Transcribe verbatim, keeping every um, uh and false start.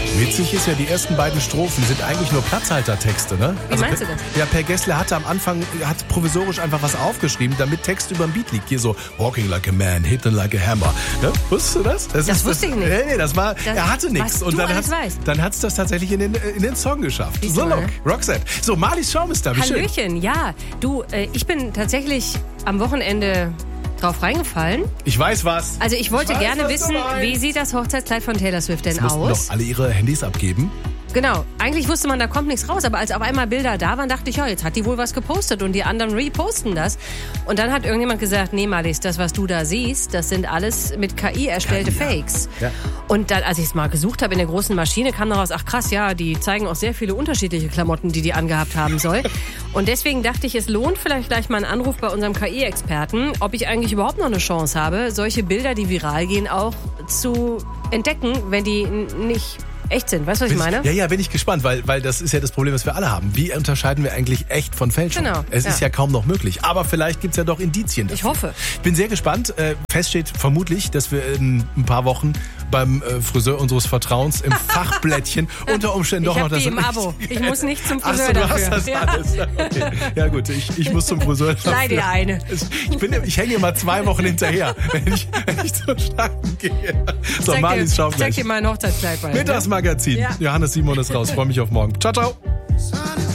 Witzig ist ja, die ersten beiden Strophen sind eigentlich nur Platzhaltertexte, ne? Wie Also meinst per, du das? Ja, Per Gessle hatte am Anfang, hat provisorisch einfach was aufgeschrieben, damit Text über dem Beat liegt. Hier so, walking like a man, hitting like a hammer. Ne? Wusstest du das? Das ist, wusste ich nicht. Nee, nee, das war, Das- er hatte nichts. was Und du dann alles hat weißt. dann hat's das tatsächlich in den, in den Song geschafft. Siehst So, du look, mal, Roxette. So, Marlies Schaum ist da, wie schön. Hallöchen, ja. Du, äh, ich bin tatsächlich am Wochenende drauf reingefallen. Ich weiß was. Also ich wollte Ich weiß, gerne was du wissen, meinst. wie sieht das Hochzeitskleid von Taylor Swift denn Jetzt mussten aus? doch alle ihre Handys abgeben. Genau. Eigentlich wusste man, da kommt nichts raus. Aber als auf einmal Bilder da waren, dachte ich, ja, jetzt hat die wohl was gepostet und die anderen reposten das. Und dann hat irgendjemand gesagt, nee, Marlies, das, was du da siehst, das sind alles mit K I erstellte K I, ja. Fakes. Ja. Und dann, als ich es mal gesucht habe in der großen Maschine, kam daraus, ach krass, ja, die zeigen auch sehr viele unterschiedliche Klamotten, die die angehabt haben soll. Und deswegen dachte ich, es lohnt vielleicht gleich mal einen Anruf bei unserem K I-Experten, ob ich eigentlich überhaupt noch eine Chance habe, solche Bilder, die viral gehen, auch zu entdecken, wenn die n- nicht echt sind. Weißt du, was ich meine? Ja, ja, bin ich gespannt, weil, weil das ist ja das Problem, was wir alle haben. Wie unterscheiden wir eigentlich echt von Fälschung? Genau, Es ja. ist ja kaum noch möglich. Aber vielleicht gibt's ja doch Indizien dafür. Ich hoffe. Ich bin sehr gespannt. Äh, Fest steht vermutlich, dass wir in ein paar Wochen beim äh, Friseur unseres Vertrauens im Fachblättchen unter Umständen Ich doch noch hab das... die im Abo. Ich muss nicht zum Ach so, Friseur du dafür. hast das Ja. alles. Okay. Ja gut, ich, ich muss zum Friseur dafür. Leih dir eine. Ich, bin, ich hänge immer zwei Wochen hinterher, wenn ich, wenn ich zur Starten gehe. So, Zeig Marlies, dir, schau zeig gleich. dir mal ein Hochzeitskleid bei. Mittagsmagazin. Ja. Johannes Simon ist raus. Freue mich auf morgen. Ciao, ciao.